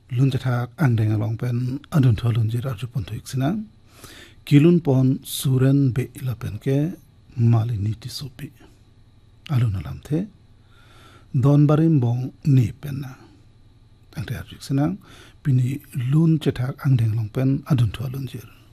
ลุนจะทักอังเดงลองเป็นอดุนทอลุนจิราจุปนทุกสินะกิลุนปอนสุเรนเบอิลาเป็นแกมาลินิติสุปีอาลุนลำเทดอนบาริมบองนี่เป็นนะอังเดียร์จุกสินะปีนี้ลุนจะทักอังเดงลองเป็นอดุนทอลุนจิร